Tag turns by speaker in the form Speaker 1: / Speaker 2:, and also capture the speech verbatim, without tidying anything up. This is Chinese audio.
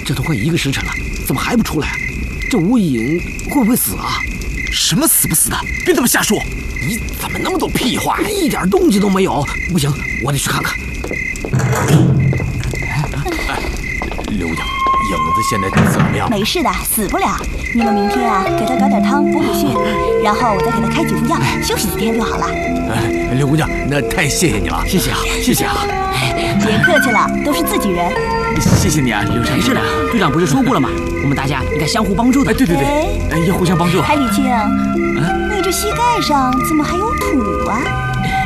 Speaker 1: 这都快一个时辰了，怎么还不出来啊？这吴隐会不会死啊？
Speaker 2: 什么死不死的？别这么瞎说！
Speaker 1: 你怎么那么多屁话？一点动静都没有。不行，我得去看看。
Speaker 2: 哎，刘洋，影子现在怎么样？
Speaker 3: 没事的，死不了。你们明天啊，给他搞点汤补补血，然后我再给他开几副药，休息几天就好了。
Speaker 2: 哎，刘姑娘，那太谢谢你了，
Speaker 1: 谢谢啊，谢谢啊。
Speaker 3: 别客气了，都是自己人。
Speaker 2: 谢谢你啊，刘长。
Speaker 1: 没事的，队长不是说过了吗？我们大家应该相互帮助的。
Speaker 2: 哎，对对对，哎，要互相帮助。
Speaker 3: 海李庆，你这膝盖上怎么还有土啊？